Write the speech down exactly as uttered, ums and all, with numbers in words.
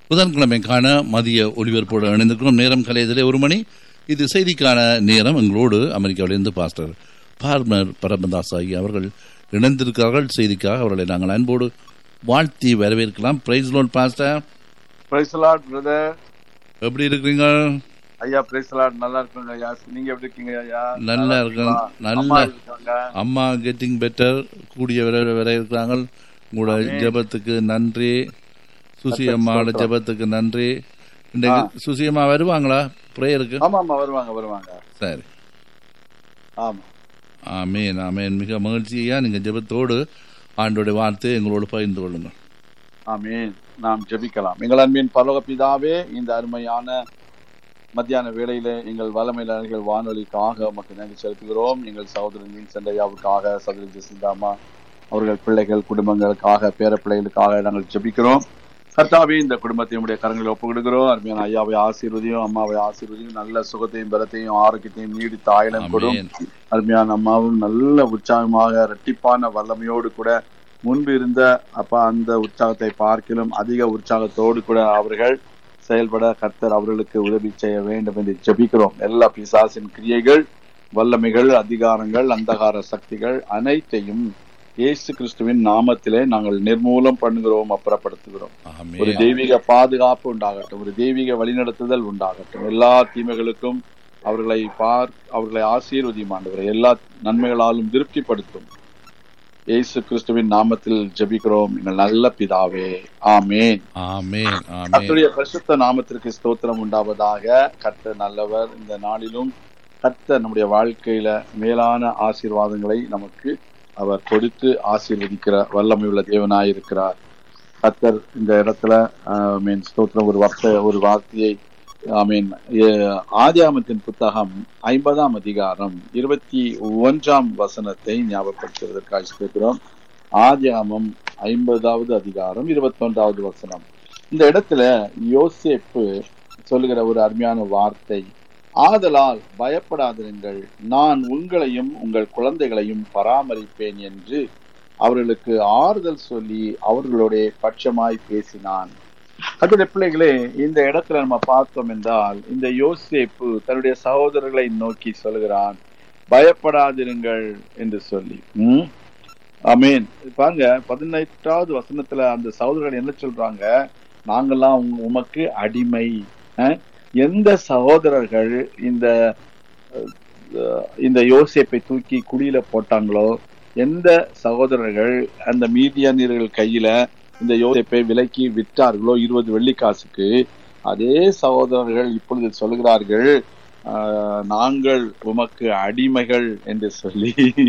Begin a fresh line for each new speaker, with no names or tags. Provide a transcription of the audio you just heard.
புதன்கிழமைக்கான மதிய ஒலிபரப்போடு இணைந்திருக்கிறோம். நேரம் கலையதிலே ஒரு மணி. இது செய்திக்கான நேரம். எங்களோடு அமெரிக்காவிலிருந்து பாஸ்டர் பார்மர் பரமதாஸ் ஆகிய அவர்கள் இணைந்திருக்கிறார்கள். செய்திக்காக அவர்களை நாங்கள் அன்போடு வாழ்த்தி வரவேற்கலாம். Price Lord pastor.
Price Lord brother.
எப்படி இருக்கிறீங்க
ஐயா? Price Lord. நல்லா இருக்குங்க ஐயா. நீங்க எப்படி இருக்கீங்க ஐயா?
நல்லா இருக்கேன். நல்ல அம்மா கெட்டிங் பெட்டர், கூடிய வர வர இருக்கிறாங்க. உங்களோட ஜெபத்துக்கு நன்றி. சுசி அம்மாவோட ஜெபத்துக்கு நன்றி. இன்றைக்கு சுசி அம்மா வருவாங்களா பிரேயருக்கு?
ஆமா ஆமா வருவாங்க வருவாங்க.
சரி.
ஆமா.
ஆமேன் ஆமேன். மிக மகிழ்ச்சியா நீங்க ஜெபத்தோடு ஆண்டோட வார்த்தை எங்களோடு பகிர்ந்து கொள்ளுங்கள்.
ஆமேன். நாம் ஜெபிக்கலாம். எங்கள் அன்பின் பரலோக பிதாவே, இந்த அருமையான மத்தியான வேளையில எங்கள் வல்லமையாளர்கள் வானொலிக்காக உமக்கு நன்றி செலுத்துகிறோம். எங்கள் சகோதரன் செண்டையாவுக்காக, சகோதரி ஜெசிந்தாமா அவர்கள் பிள்ளைகள் குடும்பங்களுக்காக, பேர பிள்ளைகளுக்காக நாங்கள் ஜெபிக்கிறோம். கர்த்தாவே, இந்த குடும்பத்தை உடைய கரங்களில் ஒப்புக்கொடுக்கிறோம். அருமையான ஐயாவை ஆசீர்வதியும், அம்மாவை ஆசீர்வதியும், நல்ல சுகத்தையும் பலத்தையும் ஆரோக்கியத்தையும் நீடித்த ஆயுளம் கொடும். அருமையான அம்மாவும் நல்ல உற்சாகமாக இரட்டிப்பான வல்லமையோடு கூட முன்பு இருந்த அப்பா அந்த உற்சாகத்தை பார்க்கிலும் அதிக உற்சாகத்தோடு கூட அவர்கள் செயல்பட கர்த்தர் அவர்களுக்கு உதவி செய்ய வேண்டும் என்று ஜெபிக்கிறோம். எல்லா பிசாசின் கிரியைகள், வல்லமைகள், அதிகாரங்கள், அந்தகார சக்திகள் அனைத்தையும் இயேசு கிறிஸ்துவின் நாமத்திலே நாங்கள் நிர்மூலம் பண்ணுகிறோம், அப்புறப்படுத்துகிறோம். ஒரு தெய்வீக பாதுகாப்பு உண்டாகட்டும், ஒரு தெய்வீக வழிநடத்துதல் உண்டாகட்டும். எல்லா தீமைகளுக்கும் அவர்களை பார் அவர்களை ஆசீர்வதியும் ஆண்டவரை, எல்லா நன்மைகளாலும் திருப்திப்படுத்தும். இயேசு கிறிஸ்துவின் நாமத்தில் ஜெபிக்கிறோம் எங்கள் நல்ல பிதாவே. ஆமென் ஆமென். கர்த்தருடைய பரிசுத்த நாமத்திற்கு ஸ்தோத்திரம் உண்டாவதாக. கர்த்தர் நல்லவர். இந்த நாளிலும் கர்த்தர் நம்முடைய வாழ்க்கையில மேலான ஆசீர்வாதங்களை நமக்கு அவர் கொடுத்து ஆசீர்வதிக்கிற வல்லமை உள்ள தேவனாயிருக்கிறார். கர்த்தர் இந்த இடத்துல மீன் ஸ்தோத்திரம் ஒரு வார்த்தை ஒரு வார்த்தையை மீன் ஆதியாகமத்தின் புத்தகம் ஐம்பதாம் அதிகாரம் இருபத்தி ஒன்றாம் வசனத்தை ஞாபகப்படுத்துவதற்காக கேட்கிறோம். ஆதியாகமம் ஐம்பதாவது அதிகாரம் இருபத்தி ஒன்றாவது வசனம். இந்த இடத்துல யோசேப்பு சொல்லுகிற ஒரு அருமையான வார்த்தை, ஆதலால் பயப்படாதிருங்கள், நான் உங்களையும் உங்கள் குழந்தைகளையும் பராமரிப்பேன் என்று அவர்களுக்கு ஆறுதல் சொல்லி அவர்களுடைய பட்சமாய் பேசினான். கர்த்தருடைய பிள்ளைகளே, இந்த இடத்துல நம்ம பார்த்தோம் என்றால் இந்த யோசேப்பு தன்னுடைய சகோதரர்களை நோக்கி சொல்கிறான், பயப்படாதிருங்கள் என்று சொல்லி. உம் ஆமென். பாருங்க, பதினெட்டாவது வசனத்துல அந்த சகோதரர்கள் என்ன சொல்றாங்க? நாங்கெல்லாம் உமக்கு அடிமை. எந்த சகோதரர்கள் இந்த இந்த யோசேப்பை தூக்கி குழியில போட்டாங்களோ, எந்த சகோதரர்கள் அந்த மீதியானியர்கள் கையில இந்த யோசேப்பை விலைக்கு விற்றார்களோ இருபது வெள்ளிக்காசுக்கு, அதே சகோதரர்கள் இப்பொழுது சொல்கிறார்கள், நாங்கள் உமக்கு அடிமைகள் என்று சொல்லி